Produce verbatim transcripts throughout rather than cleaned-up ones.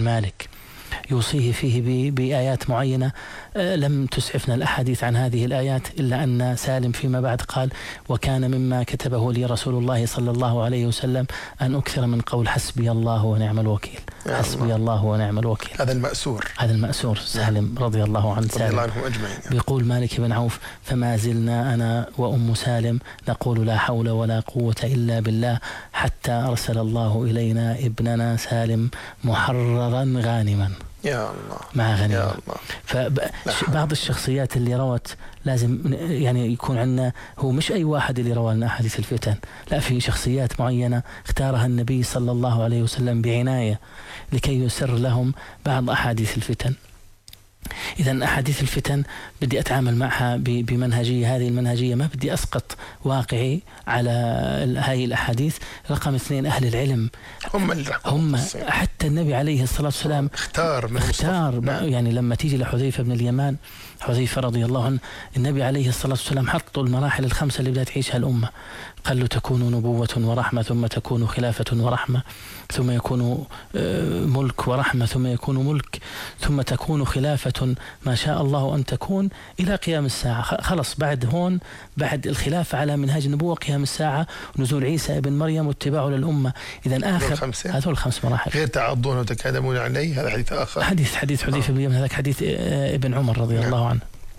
مالك يوصيه فيه بآيات معينة لم تسعفنا الأحاديث عن هذه الآيات، إلا أن سالم فيما بعد قال: وكان مما كتبه لي رسول الله صلى الله عليه وسلم أن أكثر من قول حسبي الله ونعم الوكيل. حسبي الله. الله ونعم الوكيل. هذا المأسور هذا المأسور سالم رضي الله عنه. رضي الله عنهم أجمعين. بيقول مالك بن عوف: فما زلنا أنا وأم سالم نقول لا حول ولا قوة إلا بالله حتى أرسل الله إلينا ابننا سالم محررا غانما. يا الله مع غنيمة. يا الله. فبعض الشخصيات اللي روت لازم يعني يكون عندنا، هو مش أي واحد اللي روى لنا أحاديث الفتن، لا، في شخصيات معينة اختارها النبي صلى الله عليه وسلم بعناية لكي يسر لهم بعض أحاديث الفتن. إذن أحاديث الفتن بدي أتعامل معها بمنهجية، هذه المنهجية ما بدي أسقط واقعي على هاي الأحاديث. رقم اثنين، أهل العلم هم اللي هم حتى النبي عليه الصلاة والسلام اختار من اختار نعم. يعني لما تيجي لحذيفة بن اليمان، حذيفة رضي الله عنه، النبي عليه الصلاة والسلام حطوا المراحل الخمسة اللي بدها تعيشها الأمة. قال له: تكون نبوة ورحمة، ثم تكون خلافة ورحمة، ثم يكون ملك ورحمة، ثم يكون ملك، ثم تكون خلافة ما شاء الله أن تكون إلى قيام الساعة. خلص بعد هون، بعد الخلافة على منهاج النبوة قيام الساعة ونزول عيسى ابن مريم واتباعه للأمة. إذن آخر هذول الخمس مراحل. غير تعضون وتكادمون عليه، هذا حديث آخر. حديث حديث حذيفة بن اليمان، هذاك حديث ابن عمر رضي نعم. الله عنه.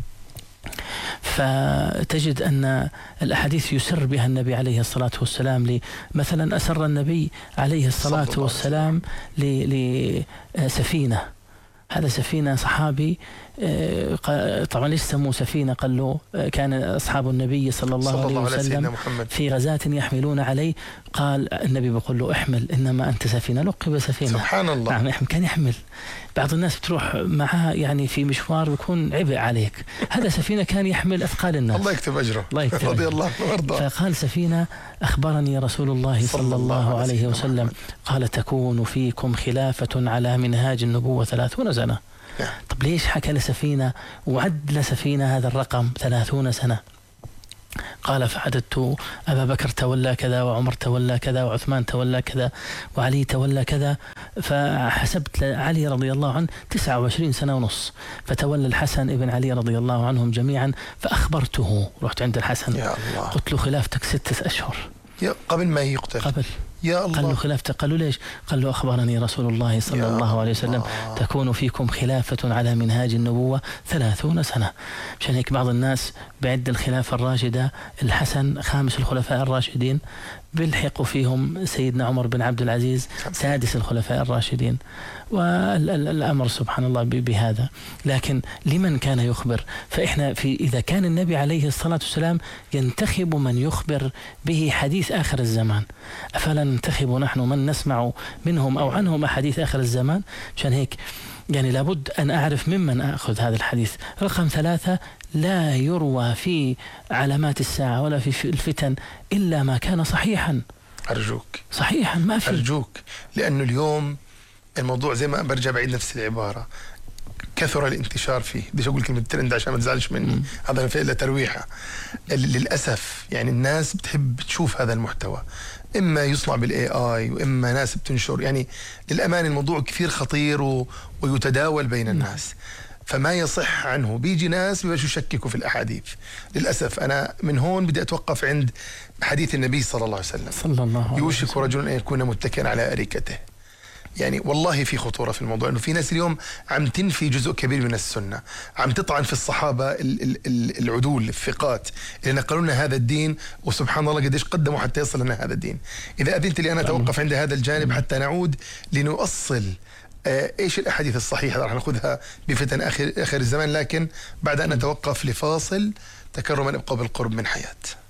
فتجد أن الأحاديث يسر بها النبي عليه الصلاة والسلام. مثلا أسر النبي عليه الصلاة والسلام لسفينة، هذا سفينة صحابي، طبعا ليش سموه سفينة؟ قال له كان أصحاب النبي صلى الله, صلى الله عليه وسلم في غزاة يحملون عليه. قال النبي بيقول له: احمل، إنما أنت سفينة. لقب سفينة. سبحان الله. نعم، كان يحمل. بعض الناس بتروح معها يعني في مشوار بيكون عبء عليك، هذا سفينة كان يحمل أثقال الناس. الله يكتب أجره. الله يكتب رضي الله عنه. فقال سفينة: أخبرني رسول الله صلى الله عليه وسلم قال: تكون فيكم خلافة على منهاج النبوة ثلاثون سنة. طب ليش حكى لسفينة وعد لسفينة هذا الرقم ثلاثون سنة؟ قال: فعددت أبا بكر تولى كذا، وعمر تولى كذا، وعثمان تولى كذا، وعلي تولى كذا، فحسبت علي رضي الله عنه تسعة وعشرين سنة ونص، فتولى الحسن ابن علي رضي الله عنهم جميعا. فأخبرته، رحت عند الحسن قلت له: خلافتك ستة أشهر قبل ما يقتل. قبل يا الله. قال له: خلافته. قال له: ليش؟ قال له: أخبرني رسول الله صلى الله عليه وسلم تكون فيكم خلافة على منهاج النبوة ثلاثون سنة. مشان هيك بعض الناس بعد الخلافة الراشدة الحسن خامس الخلفاء الراشدين، بيلحقوا فيهم سيدنا عمر بن عبد العزيز سادس الخلفاء الراشدين، والأمر سبحان الله بهذا. لكن لمن كان يخبر؟ فإحنا في إذا كان النبي عليه الصلاة والسلام ينتخب من يخبر به حديث آخر الزمان، أفلا ننتخب نحن من نسمع منهم أو عنهم أحاديث آخر الزمان؟ مشان هيك يعني لابد أن أعرف ممن أخذ هذا الحديث. رقم ثلاثة: لا يروى في علامات الساعة ولا في الفتن إلا ما كان صحيحا. أرجوك صحيحا، ما في. أرجوك، لأنه اليوم الموضوع زي ما برجع بعيد نفس العبارة، كثر الانتشار فيه. بديش أقول كلمة ترند عشان ما تزعلش مني، م. هذا في إلا ترويحة. للأسف يعني الناس بتحب تشوف هذا المحتوى، إما يصنع بالاي اي وإما ناس بتنشر. يعني للأمان الموضوع كثير خطير و... ويتداول بين الناس، فما يصح عنه. بيجي ناس بيبقوا يشككوا في الأحاديث. للأسف أنا من هون بدي أتوقف عند حديث النبي صلى الله عليه وسلم: صلى الله عليه وسلم يوشك رجل أن يكون متكئا على أريكته. يعني والله في خطورة في الموضوع، إنه في ناس اليوم عم تنفي جزء كبير من السنة، عم تطعن في الصحابة العدول الثقات اللي نقلوا لنا هذا الدين، وسبحان الله قديش قدموا حتى يصل لنا هذا الدين. إذا أذنت لي أنا أتوقف عند هذا الجانب حتى نعود لنؤصل ايش الاحاديث الصحيحه. راح ناخذها بفتن اخر اخر الزمان، لكن بعد ان نتوقف لفاصل تكرما ابقوا بالقرب من حياه.